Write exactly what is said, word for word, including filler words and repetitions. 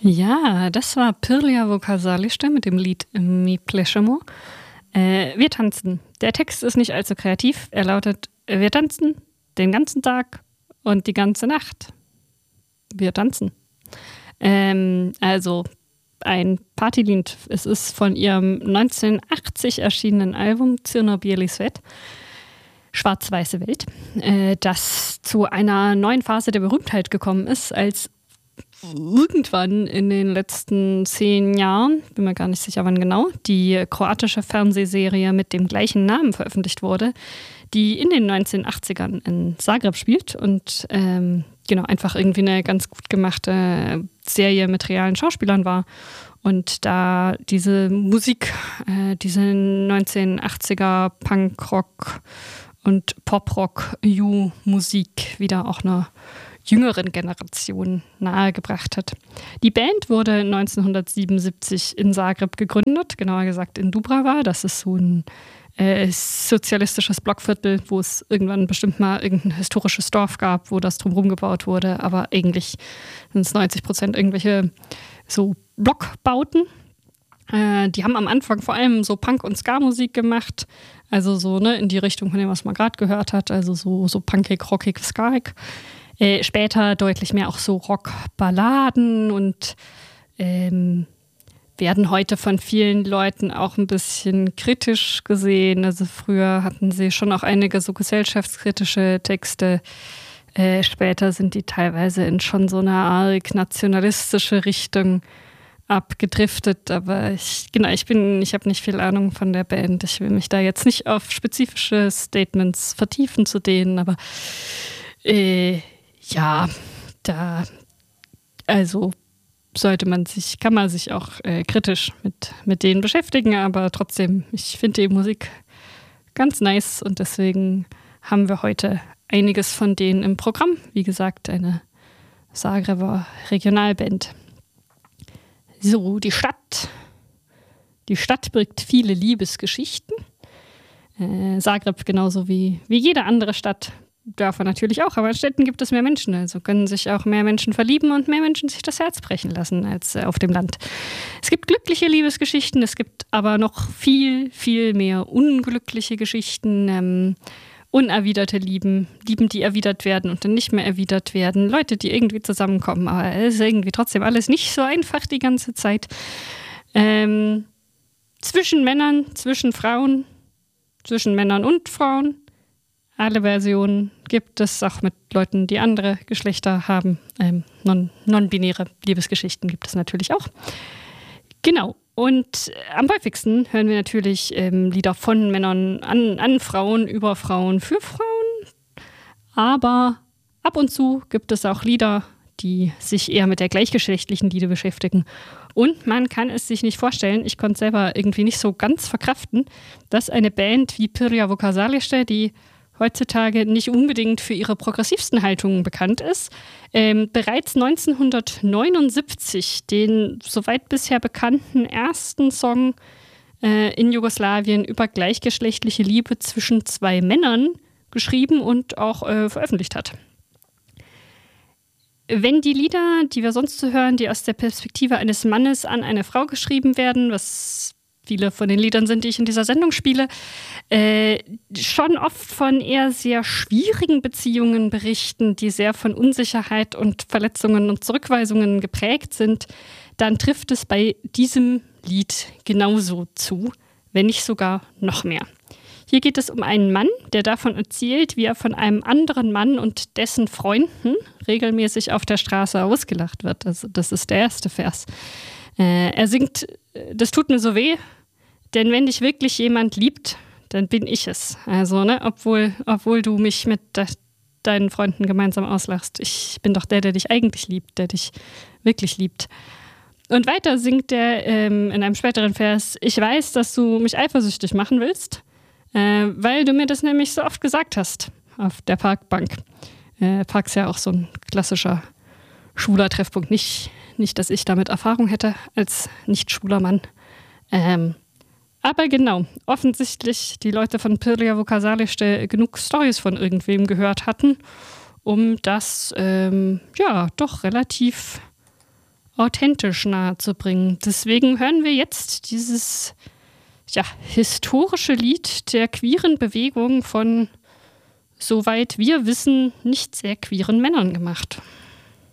Ja, das war Pirlia Vukasalište mit dem Lied Mi plešemo. Äh, wir tanzen. Der Text ist nicht allzu kreativ. Er lautet, wir tanzen den ganzen Tag und die ganze Nacht. Wir tanzen. Ähm, also ein Partylied. Es ist von ihrem neunzehnhundertachtzig erschienenen Album Crno bieli svet, Schwarz-weiße Welt, äh, das zu einer neuen Phase der Berühmtheit gekommen ist, als irgendwann in den letzten zehn Jahren, bin mir gar nicht sicher wann genau, die kroatische Fernsehserie mit dem gleichen Namen veröffentlicht wurde, die in den neunzehnhundertachtzigern in Zagreb spielt und ähm, genau einfach irgendwie eine ganz gut gemachte Serie mit realen Schauspielern war. Und da diese Musik, äh, diese neunzehnhundertachtziger Punkrock und Poprock-U-Musik wieder auch eine jüngeren Generation nahegebracht hat. Die Band wurde neunzehnhundertsiebenundsiebzig in Zagreb gegründet, genauer gesagt in Dubrava. Das ist so ein äh, sozialistisches Blockviertel, wo es irgendwann bestimmt mal irgendein historisches Dorf gab, wo das drumherum gebaut wurde. Aber eigentlich sind es neunzig Prozent irgendwelche so Blockbauten. Äh, die haben am Anfang vor allem so Punk- und Ska-Musik gemacht. Also so ne, in die Richtung von dem, was man gerade gehört hat. Also so, so punkig, rockig, skaig. Äh, später deutlich mehr auch so Rockballaden und ähm, werden heute von vielen Leuten auch ein bisschen kritisch gesehen. Also früher hatten sie schon auch einige so gesellschaftskritische Texte. Äh, später sind die teilweise in schon so eine arg nationalistische Richtung abgedriftet. Aber ich, genau, ich bin, ich habe nicht viel Ahnung von der Band. Ich will mich da jetzt nicht auf spezifische Statements vertiefen zu denen, aber äh, ja, da, also sollte man sich, kann man sich auch äh, kritisch mit, mit denen beschäftigen, aber trotzdem, ich finde die Musik ganz nice und deswegen haben wir heute einiges von denen im Programm. Wie gesagt, eine Zagreber Regionalband. So, die Stadt. Die Stadt birgt viele Liebesgeschichten. Äh, Zagreb genauso wie, wie jede andere Stadt. Davon natürlich auch, aber in Städten gibt es mehr Menschen, also können sich auch mehr Menschen verlieben und mehr Menschen sich das Herz brechen lassen als auf dem Land. Es gibt glückliche Liebesgeschichten, es gibt aber noch viel, viel mehr unglückliche Geschichten, ähm, unerwiderte Lieben, Lieben, die erwidert werden und dann nicht mehr erwidert werden, Leute, die irgendwie zusammenkommen, aber es ist irgendwie trotzdem alles nicht so einfach die ganze Zeit. Ähm, zwischen Männern, zwischen Frauen, zwischen Männern und Frauen. Alle Versionen gibt es, auch mit Leuten, die andere Geschlechter haben. Ähm, non, non-binäre Liebesgeschichten gibt es natürlich auch. Genau. Und am häufigsten hören wir natürlich ähm, Lieder von Männern an, an Frauen, über Frauen, für Frauen. Aber ab und zu gibt es auch Lieder, die sich eher mit der gleichgeschlechtlichen Liebe beschäftigen. Und man kann es sich nicht vorstellen, ich konnte es selber irgendwie nicht so ganz verkraften, dass eine Band wie Pirlia Vukasalište, die heutzutage nicht unbedingt für ihre progressivsten Haltungen bekannt ist, ähm, bereits neunzehnhundertneunundsiebzig den soweit bisher bekannten ersten Song äh, in Jugoslawien über gleichgeschlechtliche Liebe zwischen zwei Männern geschrieben und auch äh, veröffentlicht hat. Wenn die Lieder, die wir sonst so hören, die aus der Perspektive eines Mannes an eine Frau geschrieben werden, was viele von den Liedern sind, die ich in dieser Sendung spiele, äh, schon oft von eher sehr schwierigen Beziehungen berichten, die sehr von Unsicherheit und Verletzungen und Zurückweisungen geprägt sind, dann trifft es bei diesem Lied genauso zu, wenn nicht sogar noch mehr. Hier geht es um einen Mann, der davon erzählt, wie er von einem anderen Mann und dessen Freunden regelmäßig auf der Straße ausgelacht wird. Also das ist der erste Vers. Äh, er singt, das tut mir so weh, denn wenn dich wirklich jemand liebt, dann bin ich es. Also, ne, obwohl, obwohl du mich mit de- deinen Freunden gemeinsam auslachst. Ich bin doch der, der dich eigentlich liebt, der dich wirklich liebt. Und weiter singt er ähm, in einem späteren Vers, ich weiß, dass du mich eifersüchtig machen willst, äh, weil du mir das nämlich so oft gesagt hast auf der Parkbank. Äh, Park ist ja auch so ein klassischer schwuler Treffpunkt. Nicht, nicht, dass ich damit Erfahrung hätte als nicht schwuler Mann. Ähm, aber genau, offensichtlich die Leute von Pirlia Vukasalište genug Storys von irgendwem gehört hatten, um das ähm, ja doch relativ authentisch nahezubringen. Deswegen hören wir jetzt dieses ja, historische Lied der queeren Bewegung von, soweit wir wissen, nicht sehr queeren Männern gemacht.